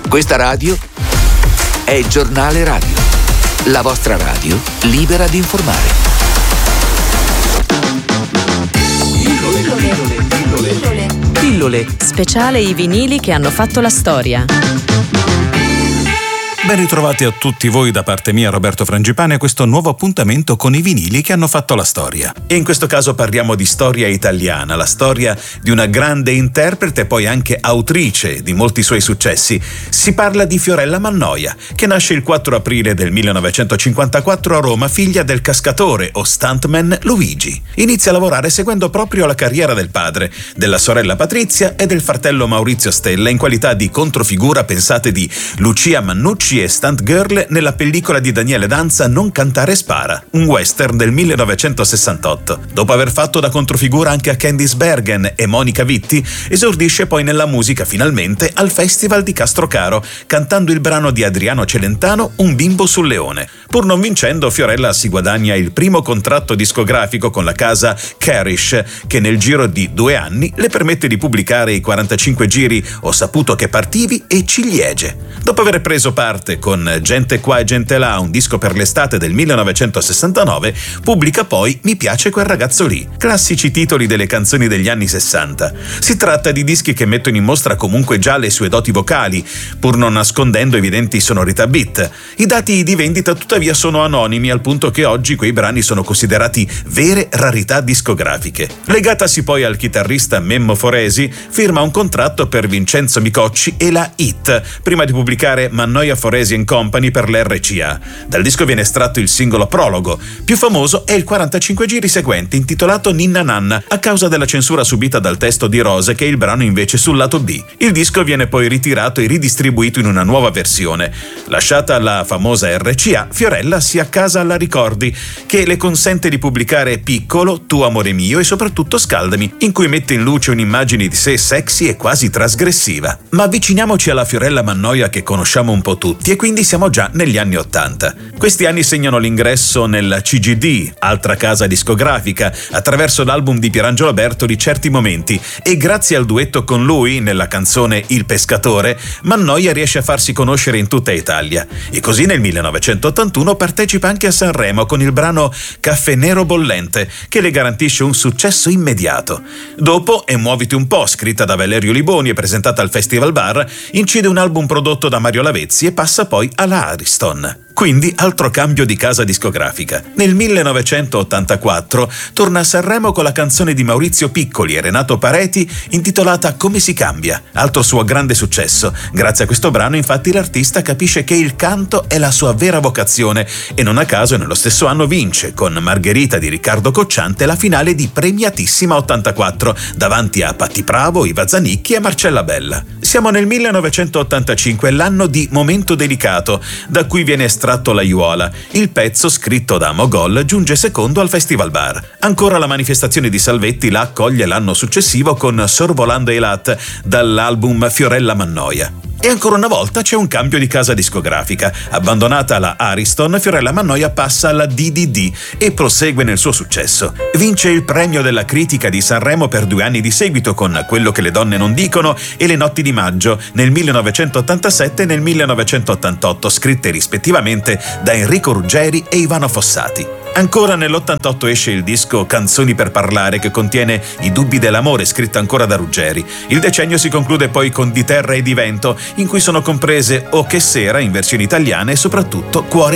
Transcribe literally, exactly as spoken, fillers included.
Questa radio è il Giornale Radio, la vostra radio libera di informare. Pillole, pillole, pillole, pillole. Pillole. Speciale i vinili che hanno fatto la storia. Ben ritrovati a tutti voi da parte mia, Roberto Frangipane, a questo nuovo appuntamento con i vinili che hanno fatto la storia. E in questo caso parliamo di storia italiana, la storia di una grande interprete e poi anche autrice di molti suoi successi. Si parla di Fiorella Mannoia, che nasce il quattro aprile del millenovecentocinquantaquattro a Roma, figlia del cascatore o stuntman Luigi. Inizia a lavorare seguendo proprio la carriera del padre, della sorella Patrizia e del fratello Maurizio Stella in qualità di controfigura, pensate, di Lucia Mannucci e stunt girl nella pellicola di Daniele Danza Non cantare spara, un western del millenovecentosessantotto. Dopo aver fatto da controfigura anche a Candice Bergen e Monica Vitti, esordisce poi nella musica finalmente al Festival di Castrocaro, cantando il brano di Adriano Celentano Un bimbo sul leone. Pur non vincendo, Fiorella si guadagna il primo contratto discografico con la casa Cherish, che nel giro di due anni le permette di pubblicare i quarantacinque giri Ho saputo che partivi e Ciliegie. Dopo aver preso parte con Gente qua e gente là, un disco per l'estate del millenovecentosessantanove, pubblica poi Mi piace quel ragazzo lì, classici titoli delle canzoni degli anni sessanta. Si tratta di dischi che mettono in mostra comunque già le sue doti vocali, pur non nascondendo evidenti sonorità beat. I dati di vendita tuttavia sono anonimi, al punto che oggi quei brani sono considerati vere rarità discografiche. Legatasi poi al chitarrista Memmo Foresi, firma un contratto per Vincenzo Micocci e la Hit, prima di pubblicare Mannoia Foresi and Company per l'R C A. Dal disco viene estratto il singolo Prologo. Più famoso è il quarantacinque giri seguente, intitolato Ninna Nanna, a causa della censura subita dal testo di Rose, che è il brano invece sul lato B. Il disco viene poi ritirato e ridistribuito in una nuova versione. Lasciata la famosa R C A, Fiorella si accasa alla Ricordi, che le consente di pubblicare Piccolo, Tu amore mio e soprattutto Scaldami, in cui mette in luce un'immagine di sé sexy e quasi trasgressiva. Ma avviciniamoci alla Fiorella Mannoia che conosciamo un po' tutti, e quindi siamo già negli anni Ottanta. Questi anni segnano l'ingresso nella C G D, altra casa discografica, attraverso l'album di Pierangelo Bertoli Certi momenti, e grazie al duetto con lui nella canzone Il pescatore, Mannoia riesce a farsi conoscere in tutta Italia. E così nel millenovecentottantuno partecipa anche a Sanremo con il brano Caffè nero bollente, che le garantisce un successo immediato. Dopo E muoviti un po', scritta da Valerio Liboni e presentata al Festival Bar, incide un album prodotto da Mario Lavezzi e passa poi alla Ariston. Quindi altro cambio di casa discografica. Nel millenovecentottantaquattro torna a Sanremo con la canzone di Maurizio Piccoli e Renato Pareti intitolata Come si cambia, altro suo grande successo. Grazie a questo brano infatti l'artista capisce che il canto è la sua vera vocazione e non a caso nello stesso anno vince con Margherita di Riccardo Cocciante la finale di Premiatissima ottantaquattro davanti a Patti Bravo, Iva Zanicchi e Marcella Bella. Siamo nel millenovecentottantacinque, l'anno di Momento delicato, da cui viene estratto L'aiuola. Il pezzo, scritto da Mogol, giunge secondo al Festival Bar. Ancora la manifestazione di Salvetti la accoglie l'anno successivo con Sorvolando i Lat, dall'album Fiorella Mannoia. E ancora una volta c'è un cambio di casa discografica. Abbandonata la Ariston, Fiorella Mannoia passa alla D D D e prosegue nel suo successo. Vince il premio della critica di Sanremo per due anni di seguito con Quello che le donne non dicono e Le notti di maggio nel millenovecentottantasette e nel millenovecentottantotto, scritte rispettivamente da Enrico Ruggeri e Ivano Fossati. Ancora nell'ottantotto esce il disco Canzoni per parlare, che contiene I dubbi dell'amore, scritto ancora da Ruggeri. Il decennio si conclude poi con Di terra e di vento, in cui sono comprese O che sera in versione italiana e soprattutto Cuore